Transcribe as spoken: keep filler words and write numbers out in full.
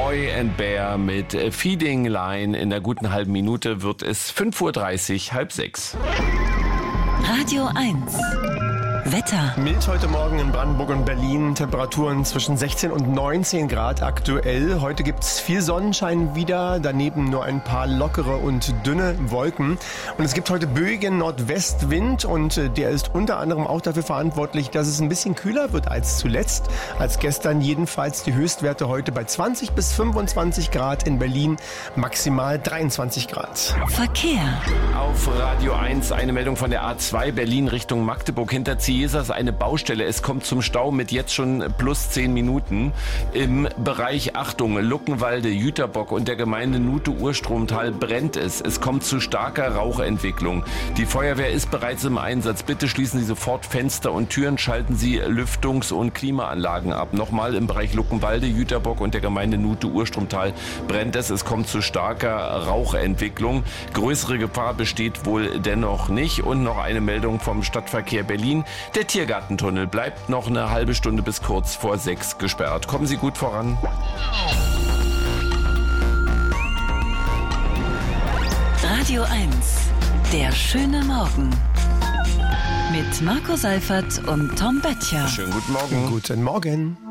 Boy and Bear mit Feeding Line. In der guten halben Minute wird es fünf Uhr dreißig, halb sechs. Radio eins. Wetter. Mild heute Morgen in Brandenburg und Berlin. Temperaturen zwischen sechzehn und neunzehn Grad aktuell. Heute gibt es viel Sonnenschein wieder. Daneben nur ein paar lockere und dünne Wolken. Und es gibt heute böigen Nordwestwind. Und der ist unter anderem auch dafür verantwortlich, dass es ein bisschen kühler wird als zuletzt. Als gestern jedenfalls die Höchstwerte heute bei zwanzig bis fünfundzwanzig Grad in Berlin. Maximal dreiundzwanzig Grad. Verkehr. Auf Radio eins eine Meldung von der A zwei Berlin Richtung Magdeburg hinter Ziesas, eine Baustelle. Es kommt zum Stau mit jetzt schon plus zehn Minuten. Im Bereich, Achtung, Luckenwalde, Jüterbock und der Gemeinde Nute-Urstromtal brennt es. Es kommt zu starker Rauchentwicklung. Die Feuerwehr ist bereits im Einsatz. Bitte schließen Sie sofort Fenster und Türen, schalten Sie Lüftungs- und Klimaanlagen ab. Nochmal im Bereich Luckenwalde, Jüterbock und der Gemeinde Nute-Urstromtal brennt es. Es kommt zu starker Rauchentwicklung. Größere Gefahr besteht wohl dennoch nicht. Und noch eine Meldung vom Stadtverkehr Berlin. Der Tiergartentunnel bleibt noch eine halbe Stunde bis kurz vor sechs gesperrt. Kommen Sie gut voran. Radio eins. Der schöne Morgen. Mit Marco Seifert und Tom Böttcher. Schönen guten Morgen. Guten Morgen.